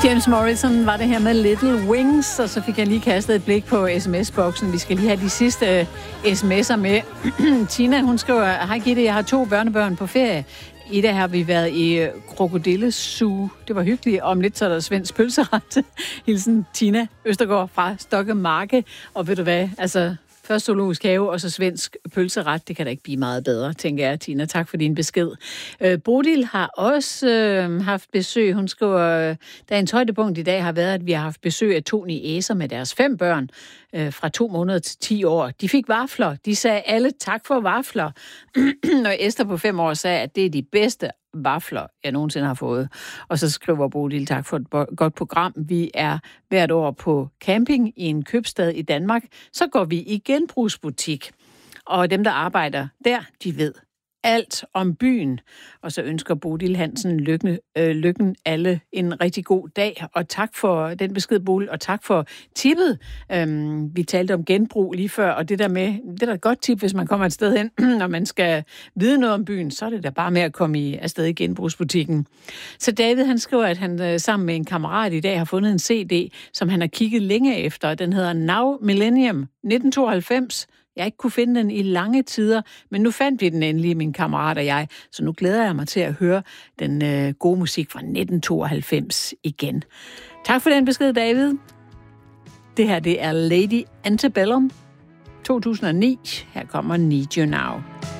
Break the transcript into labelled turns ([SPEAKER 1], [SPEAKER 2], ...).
[SPEAKER 1] James Morrison var det her med Little Wings, og så fik jeg lige kastet et blik på sms-boksen. Vi skal lige have de sidste sms'er med. Tina, hun skriver, hej Gitte, jeg har 2 børnebørn på ferie. I dag har vi været i Krokodillezoo. Det var hyggeligt. Om lidt så er der svensk pølseret. Hilsen Tina Østergaard fra Stokkemarke. Og ved du hvad, altså først zoologisk have, og så svensk pølseret. Det kan da ikke blive meget bedre, tænker jeg, Tina. Tak for din besked. Bodil har også haft besøg. Hun skriver, dagens højdepunkt i dag har været, at vi har haft besøg af 2 niecer med deres 5 børn fra 2 måneder til 10 år. De fik vafler. De sagde alle tak for vafler. Og Esther på 5 år sagde, at det er de bedste vafler, jeg nogensinde har fået. Og så skriver Bodil, tak for et godt program. Vi er hvert år på camping i en købstad i Danmark. Så går vi i genbrugsbutik. Og dem, der arbejder der, de ved alt om byen. Og så ønsker Bodil Hansen lykken alle en rigtig god dag. Og tak for den besked, Bodil, og tak for tippet. Vi talte om genbrug lige før, og det er da et godt tip, hvis man kommer et sted hen, når man skal vide noget om byen, så er det da bare med at komme afsted i genbrugsbutikken. Så David, han skriver, at han sammen med en kammerat i dag har fundet en CD, som han har kigget længe efter. Den hedder Now Millennium 1992. Jeg ikke kunne finde den i lange tider, men nu fandt vi den endelig, min kammerat og jeg. Så nu glæder jeg mig til at høre den gode musik fra 1992 igen. Tak for den besked, David. Det her, det er Lady Antebellum 2009. Her kommer Need You Now.